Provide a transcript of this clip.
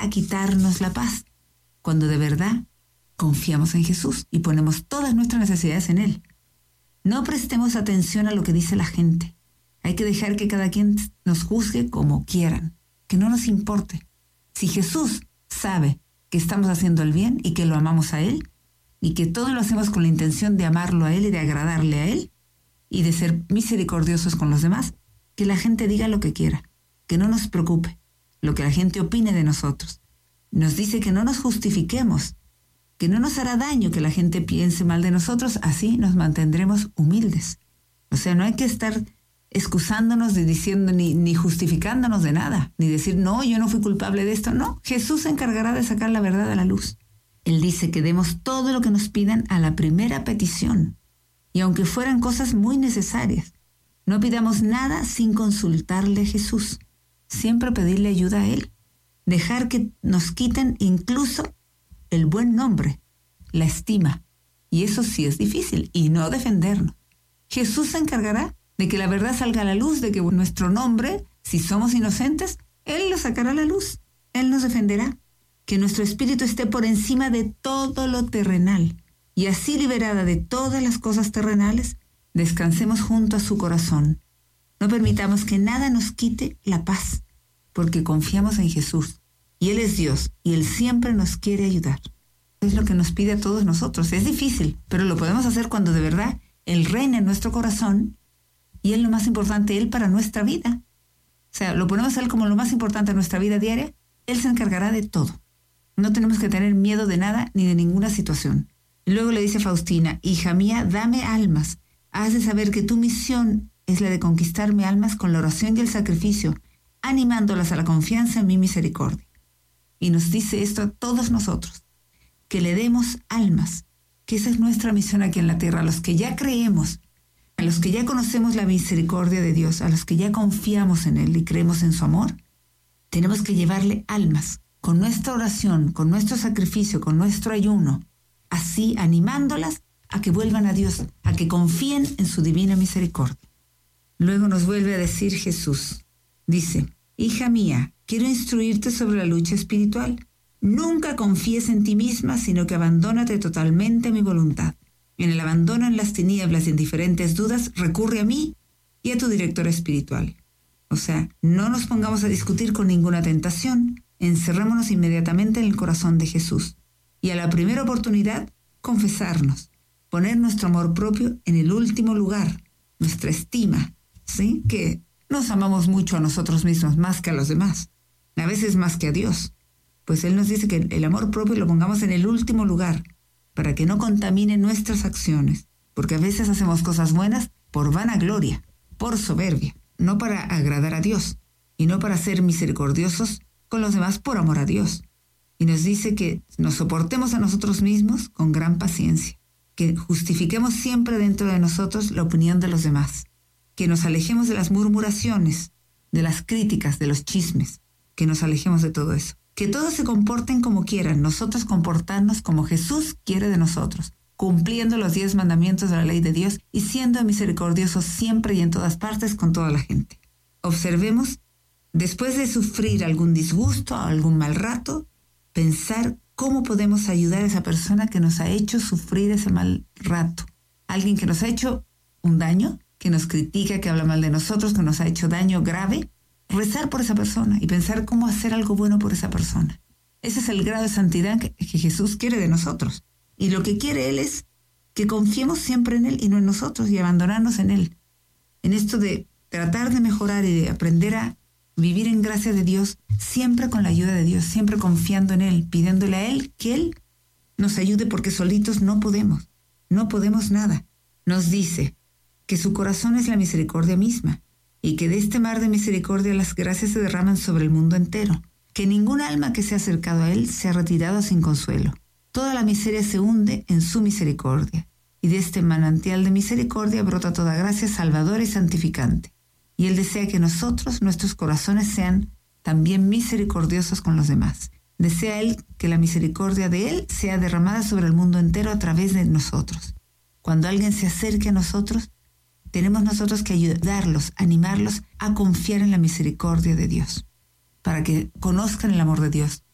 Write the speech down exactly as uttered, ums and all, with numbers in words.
a quitarnos la paz, cuando de verdad confiamos en Jesús y ponemos todas nuestras necesidades en Él. No prestemos atención a lo que dice la gente. Hay que dejar que cada quien nos juzgue como quieran, que no nos importe. Si Jesús sabe que estamos haciendo el bien y que lo amamos a Él, y que todo lo hacemos con la intención de amarlo a Él y de agradarle a Él, y de ser misericordiosos con los demás, que la gente diga lo que quiera, que no nos preocupe lo que la gente opine de nosotros. Nos dice que no nos justifiquemos, que no nos hará daño que la gente piense mal de nosotros, así nos mantendremos humildes. O sea, no hay que estar excusándonos de diciendo ni, ni justificándonos de nada, ni decir, no, yo no fui culpable de esto. No, Jesús se encargará de sacar la verdad a la luz. Él dice que demos todo lo que nos pidan a la primera petición, y aunque fueran cosas muy necesarias, no pidamos nada sin consultarle a Jesús. Siempre pedirle ayuda a Él. Dejar que nos quiten incluso el buen nombre, la estima. Y eso sí es difícil, y no defendernos. Jesús se encargará de que la verdad salga a la luz, de que nuestro nombre, si somos inocentes, Él lo sacará a la luz. Él nos defenderá. Que nuestro espíritu esté por encima de todo lo terrenal, y así liberada de todas las cosas terrenales, descansemos junto a su corazón. No permitamos que nada nos quite la paz, porque confiamos en Jesús, y Él es Dios, y Él siempre nos quiere ayudar. Es lo que nos pide a todos nosotros. Es difícil, pero lo podemos hacer cuando de verdad Él reina en nuestro corazón, y Él lo más importante, Él para nuestra vida. O sea, lo ponemos a Él como lo más importante en nuestra vida diaria, Él se encargará de todo. No tenemos que tener miedo de nada ni de ninguna situación. Y luego le dice a Faustina, hija mía, dame almas. Has de saber que tu misión es la de conquistarme almas con la oración y el sacrificio, animándolas a la confianza en mi misericordia. Y nos dice esto a todos nosotros, que le demos almas, que esa es nuestra misión aquí en la tierra, a los que ya creemos, a los que ya conocemos la misericordia de Dios, a los que ya confiamos en Él y creemos en su amor, tenemos que llevarle almas, con nuestra oración, con nuestro sacrificio, con nuestro ayuno, así animándolas a que vuelvan a Dios, a que confíen en su divina misericordia. Luego nos vuelve a decir Jesús, dice, hija mía, quiero instruirte sobre la lucha espiritual. Nunca confíes en ti misma, sino que abandónate totalmente a mi voluntad. En el abandono en las tinieblas y en diferentes dudas, recurre a mí y a tu director espiritual. O sea, no nos pongamos a discutir con ninguna tentación, encerrémonos inmediatamente en el corazón de Jesús y a la primera oportunidad confesarnos, poner nuestro amor propio en el último lugar, nuestra estima, ¿sí? Que nos amamos mucho a nosotros mismos más que a los demás, a veces más que a Dios. Pues Él nos dice que el amor propio lo pongamos en el último lugar para que no contamine nuestras acciones, porque a veces hacemos cosas buenas por vanagloria, por soberbia, no para agradar a Dios y no para ser misericordiosos con los demás por amor a Dios. Y nos dice que nos soportemos a nosotros mismos con gran paciencia, que justifiquemos siempre dentro de nosotros la opinión de los demás, que nos alejemos de las murmuraciones, de las críticas, de los chismes, que nos alejemos de todo eso. Que todos se comporten como quieran, nosotros comportarnos como Jesús quiere de nosotros, cumpliendo los diez mandamientos de la ley de Dios y siendo misericordiosos siempre y en todas partes con toda la gente. Observemos, después de sufrir algún disgusto o algún mal rato, pensar cómo podemos ayudar a esa persona que nos ha hecho sufrir ese mal rato. Alguien que nos ha hecho un daño, que nos critica, que habla mal de nosotros, que nos ha hecho daño grave. Rezar por esa persona y pensar cómo hacer algo bueno por esa persona. Ese es el grado de santidad que, que Jesús quiere de nosotros. Y lo que quiere Él es que confiemos siempre en Él y no en nosotros y abandonarnos en Él. En esto de tratar de mejorar y de aprender a vivir en gracia de Dios, siempre con la ayuda de Dios, siempre confiando en Él, pidiéndole a Él que Él nos ayude porque solitos no podemos, no podemos nada. Nos dice que su corazón es la misericordia misma y que de este mar de misericordia las gracias se derraman sobre el mundo entero, que ningún alma que se ha acercado a Él se ha retirado sin consuelo. Toda la miseria se hunde en su misericordia y de este manantial de misericordia brota toda gracia salvadora y santificante. Y Él desea que nosotros, nuestros corazones, sean también misericordiosos con los demás. Desea Él que la misericordia de Él sea derramada sobre el mundo entero a través de nosotros. Cuando alguien se acerque a nosotros, tenemos nosotros que ayudarlos, animarlos a confiar en la misericordia de Dios, para que conozcan el amor de Dios,